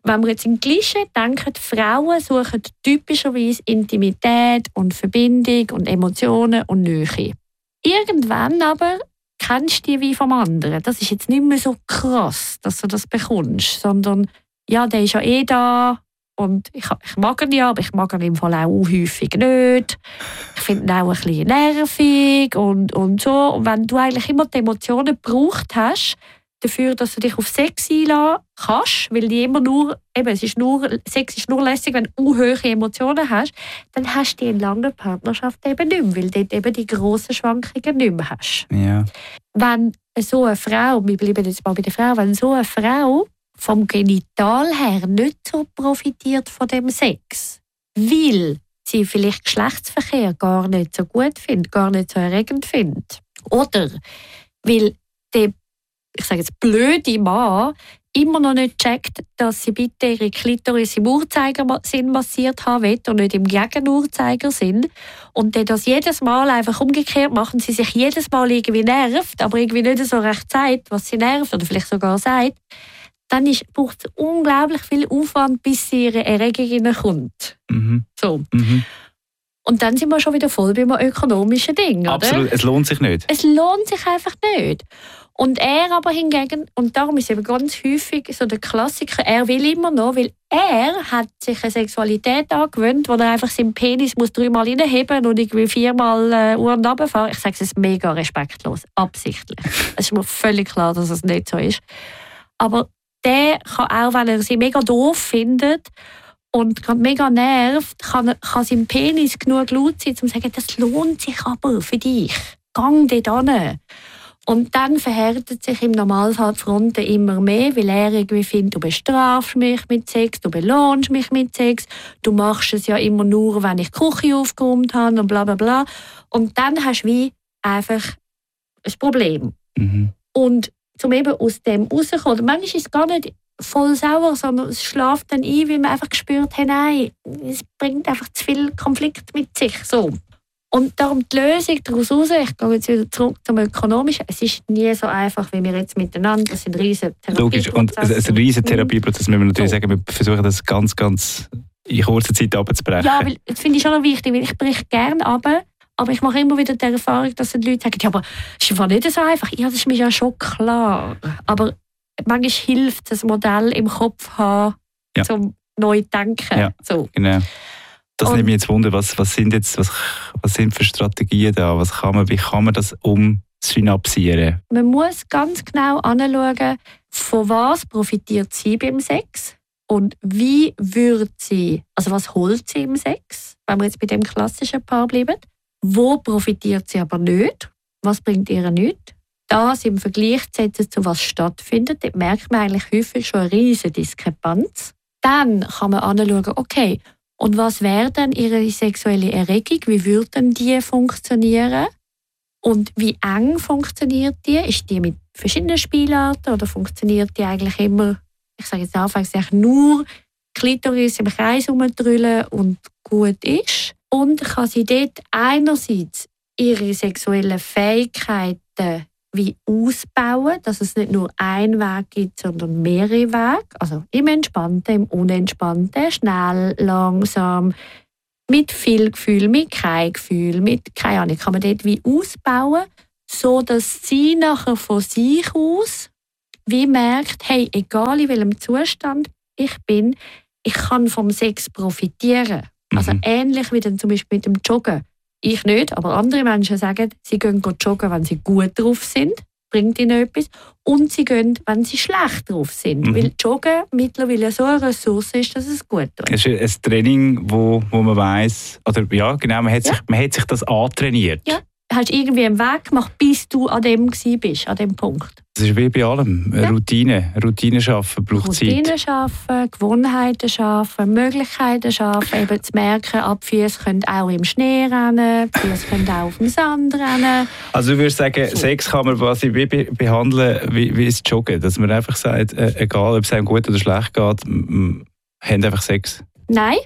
wenn wir jetzt in Klischee denken, Frauen suchen typischerweise Intimität und Verbindung und Emotionen und Nähe. Irgendwann aber kennst du die wie vom anderen. Das ist jetzt nicht mehr so krass, dass du das bekommst, sondern ja, der ist ja eh da und ich, ich mag ihn ja, aber ich mag ihn im Fall auch häufig nicht. Ich finde ihn auch ein bisschen nervig und, und so. Und wenn du eigentlich immer die Emotionen gebraucht hast, dafür, dass du dich auf Sex einlassen kannst, weil die immer nur, eben, es ist nur, Sex ist nur lässig, wenn du hohe Emotionen hast, dann hast du die in langer Partnerschaft eben nicht mehr, weil du dort eben die grossen Schwankungen nicht mehr hast. Ja. Wenn so eine Frau, wir bleiben jetzt mal bei der Frau, wenn so eine Frau vom Genital her nicht so profitiert von dem Sex, weil sie vielleicht Geschlechtsverkehr gar nicht so gut findet, gar nicht so erregend findet, oder weil der, ich sage jetzt, blöde Mann immer noch nicht checkt, dass sie bitte ihre Klitoris im Uhrzeigersinn massiert haben will und nicht im Gegenuhrzeigersinn. Und dann das jedes Mal einfach umgekehrt machen, sie sich jedes Mal irgendwie nervt, aber irgendwie nicht so recht sagt, was sie nervt oder vielleicht sogar sagt, dann braucht es unglaublich viel Aufwand, bis sie ihre Erregung hineinkommt. Mhm. So. Mhm. Und dann sind wir schon wieder voll beim ökonomischen Ding, Absolut, oder? es lohnt sich nicht. Es lohnt sich einfach nicht. Und er aber hingegen, und darum ist eben ganz häufig so der Klassiker, er will immer noch, weil er hat sich eine Sexualität angewöhnt, wo er einfach seinen Penis muss dreimal reinheben und irgendwie viermal äh, Uhren runterfahren. Ich sage es ist mega respektlos, absichtlich. Es ist mir völlig klar, dass es nicht so ist. Aber der kann auch, wenn er sie mega doof findet und gerade mega nervt, kann, kann sein Penis genug laut sein, um zu sagen, das lohnt sich aber für dich. Gang dort hin. Und dann verhärtet sich im Normalfall die Fronten immer mehr, weil er irgendwie findet, du bestrafst mich mit Sex, du belohnst mich mit Sex, du machst es ja immer nur, wenn ich die Küche aufgeräumt habe und bla bla bla. Und dann hast du wie einfach ein Problem. Mhm. Und um eben aus dem rauszukommen, manchmal ist es gar nicht voll sauer, sondern es schläft dann ein, weil man einfach gespürt hat, nein, es bringt einfach zu viel Konflikt mit sich. So. Und darum die Lösung daraus raus, ich gehe jetzt wieder zurück zum Ökonomischen, es ist nie so einfach, wie wir jetzt miteinander, das sind riesen Logisch, und ein riesen Therapieprozess, müssen wir natürlich so sagen, wir versuchen das ganz, ganz in kurzer Zeit abzubrechen. Ja, weil, das finde ich schon noch wichtig, weil ich breche gerne ab, aber ich mache immer wieder die Erfahrung, dass die Leute sagen, ja, aber es ist einfach nicht so einfach. Ja, das ist mir ja schon klar. Aber manchmal hilft das Modell im Kopf haben, ja. zum neu denken. Ja, so. Genau. Das Und, nimmt mich jetzt Wunder, was, was sind jetzt, was, was sind für Strategien da? Was kann man, wie kann man das umsynapsieren? Man muss ganz genau anschauen, von was profitiert sie beim Sex und wie würde sie, also was holt sie im Sex, wenn wir jetzt bei dem klassischen Paar bleiben. Wo profitiert sie aber nicht? Was bringt ihr nicht? Das im Vergleich zu setzen, zu was stattfindet, dort merkt man eigentlich häufig schon eine riesige Diskrepanz. Dann kann man anschauen, okay, und was wäre dann ihre sexuelle Erregung? Wie würde denn die funktionieren? Und wie eng funktioniert die? Ist die mit verschiedenen Spielarten oder funktioniert die eigentlich immer, ich sage jetzt anfangs, nur Klitoris im Kreis herumdrüllen und gut ist? Und kann sie dort einerseits ihre sexuellen Fähigkeiten wie ausbauen, dass es nicht nur einen Weg gibt, sondern mehrere Wege. Also im Entspannten, im Unentspannten, schnell, langsam, mit viel Gefühl, mit kein Gefühl, mit keine Ahnung, kann man dort wie ausbauen, so dass sie nachher von sich aus wie merkt, hey, egal in welchem Zustand ich bin, ich kann vom Sex profitieren. Mhm. Also ähnlich wie dann zum Beispiel mit dem Joggen. Ich nicht, aber andere Menschen sagen, sie gehen joggen, wenn sie gut drauf sind, bringt ihnen etwas. Und sie gehen, wenn sie schlecht drauf sind. Mhm. Weil Joggen mittlerweile so eine Ressource ist, dass es gut tut. Es ist ein Training, wo, wo man weiss, oder ja, genau, man hat, ja. sich, man hat sich das antrainiert. Ja, hast irgendwie einen Weg gemacht, bis du an dem gewesen bist, an dem Punkt. Das ist wie bei allem. Ja. Routine. Routine schaffen braucht Routine Zeit. schaffen, Gewohnheiten schaffen, Möglichkeiten schaffen, eben zu merken, ab Füße können auch im Schnee rennen, Füße können auch auf dem Sand rennen. Also du würdest sagen, so. Sex kann man quasi wie be- behandeln wie, wie das Joggen. Dass man einfach sagt, äh, egal ob es einem gut oder schlecht geht, m- m- haben einfach Sex. Nein.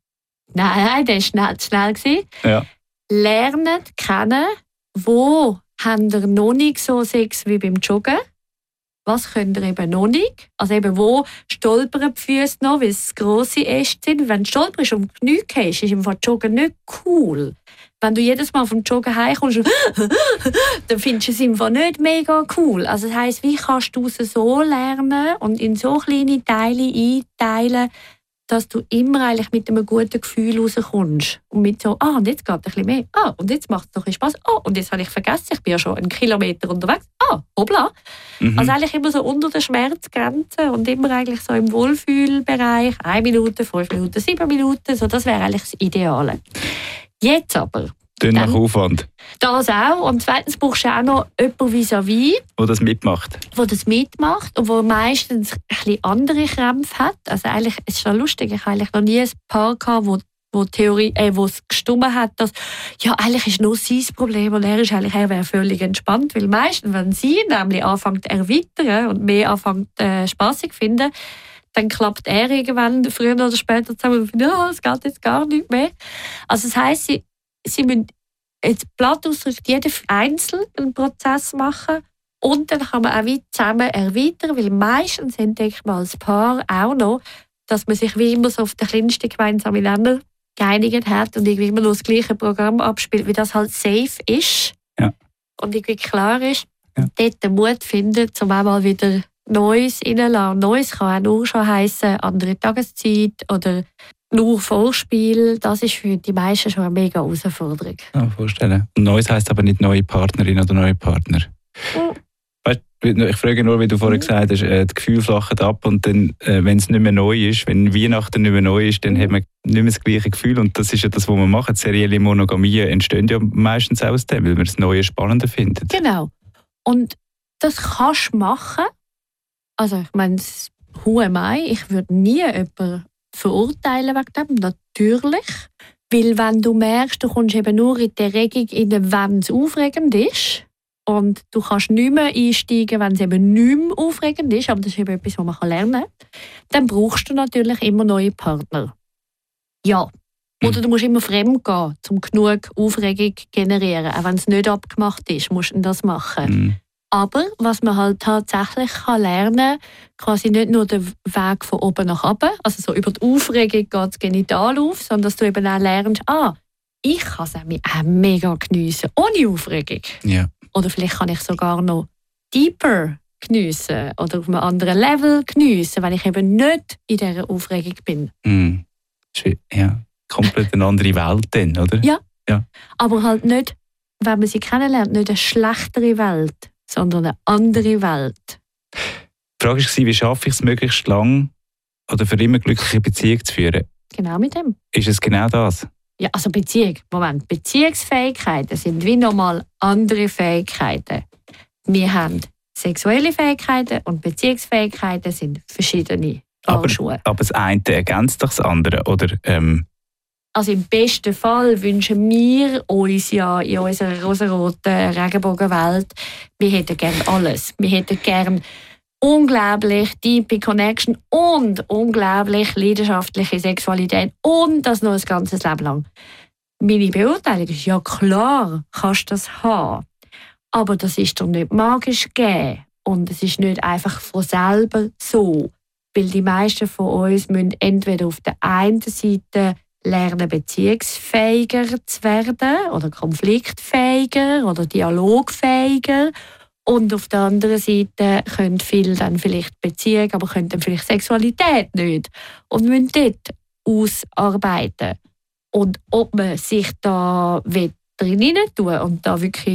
Nein, nein, das war schnell, zu schnell gewesen. Ja. Lernen kennen, wo haben ihr noch nicht so Sex wie beim Joggen? was könnt ihr eben noch nicht. Also eben, wo stolpern die Füße noch, weil es grosse Äste sind. Wenn du stolperst und die Knie gehst, ist im Fall Joggen nicht cool. Wenn du jedes Mal vom Joggen heimkommst, dann findest du es im Fall nicht mega cool. Also das heisst, wie kannst du es so lernen und in so kleine Teile einteilen, dass du immer eigentlich mit einem guten Gefühl rauskommst. Und mit so, ah, und jetzt geht es ein bisschen mehr. Ah, und jetzt macht es noch ein bisschen Spass. Ah, und jetzt habe ich vergessen, ich bin ja schon einen Kilometer unterwegs. Ah, hoppla. Mhm. Also eigentlich immer so unter der Schmerzgrenze und immer eigentlich so im Wohlfühlbereich. Eine Minute, fünf Minuten, sieben Minuten. So, das wäre eigentlich das Ideale. Jetzt aber. Dann nach Aufwand. Das auch. Und zweitens brauchst du auch noch jemanden vis-à-vis, der das mitmacht. Der das mitmacht und der meistens ein bisschen andere Krämpfe hat. Also eigentlich, es ist schon lustig, ich hatte eigentlich noch nie ein Paar gehabt, wo, wo, Theorie, äh, wo es gestimmt hat, dass ja, eigentlich ist nur sein Problem und er ist eigentlich er wäre völlig entspannt. Weil meistens, wenn sie nämlich anfängt zu erweitern und mehr anfängt äh, spassig zu finden, dann klappt er irgendwann früher oder später zusammen und findet, ja, es geht jetzt gar nicht mehr. Also das heisst, sie Sie müssen jetzt platt ausgedrückt jeden einzeln einen Prozess machen und dann kann man auch wieder zusammen erweitern, weil meistens entdeckt man als Paar auch noch, dass man sich wie immer so auf den kleinsten gemeinsamen Nenner geeinigt hat und irgendwie immer noch das gleiche Programm abspielt, wie das halt safe ist ja. und irgendwie klar ist, ja. dort den Mut finden, um auch mal wieder Neues reinzulassen. Neues kann auch nur schon heissen, andere Tageszeit oder nur Vorspiel, das ist für die meisten schon eine mega Herausforderung. Ja, vorstellen. Und Neues heisst aber nicht neue Partnerin oder neue Partner. Mhm. Weißt, ich frage nur, wie du vorhin mhm. gesagt hast, äh, das Gefühl flacht ab und dann, äh, wenn es nicht mehr neu ist, wenn Weihnachten nicht mehr neu ist, dann mhm. hat man nicht mehr das gleiche Gefühl. Und das ist ja das, was man macht. Serielle Monogamie entstehen ja meistens aus dem, weil man das Neue spannender findet. Genau. Und das kannst du machen. Also ich meine, who am I? Ich würde nie jemanden verurteilen wegen dem, natürlich. Weil wenn du merkst, du kommst eben nur in die Erregung, wenn es aufregend ist und du kannst nicht mehr einsteigen, wenn es eben nicht mehr aufregend ist, aber das ist eben etwas, was man lernen kann, dann brauchst du natürlich immer neue Partner. Ja. Oder du musst immer fremd gehen, um genug Aufregung zu generieren. Auch wenn es nicht abgemacht ist, musst du das machen. Mhm. Aber was man halt tatsächlich kann lernen kann, quasi nicht nur den Weg von oben nach unten, also so über die Aufregung geht das Genital auf, sondern dass du eben auch lernst, ah, ich kann es auch mega geniessen, ohne Aufregung. Ja. Oder vielleicht kann ich sogar noch deeper geniessen oder auf einem anderen Level geniessen, wenn ich eben nicht in dieser Aufregung bin. Mm. Ja, komplett eine andere Welt dann, oder? Ja. ja, aber halt nicht, wenn man sie kennenlernt, nicht eine schlechtere Welt, sondern eine andere Welt. Die Frage war, wie schaffe ich es, möglichst lang oder für immer glückliche Beziehung zu führen? Genau mit dem. Ist es genau das? Ja, also Beziehung. Moment, Beziehungsfähigkeiten sind wie nochmal andere Fähigkeiten. Wir haben sexuelle Fähigkeiten und Beziehungsfähigkeiten sind verschiedene Paar Schuhe. Aber das eine ergänzt doch das andere, oder? Ähm Also im besten Fall wünschen wir uns ja in unserer rosaroten Regenbogenwelt, wir hätten gerne alles. Wir hätten gerne unglaublich tiefe Connection und unglaublich leidenschaftliche Sexualität und das noch ein ganzes Leben lang. Meine Beurteilung ist, ja klar, kannst du das haben. Aber das ist doch nicht magisch gegeben. Und es ist nicht einfach von selber so. Weil die meisten von uns müssen entweder auf der einen Seite lernen, beziehungsfähiger zu werden oder konfliktfähiger oder dialogfähiger. Und auf der anderen Seite können viele dann vielleicht Beziehung, aber können dann vielleicht Sexualität nicht. Und müssen dort ausarbeiten. Und ob man sich da drin tun und da wirklich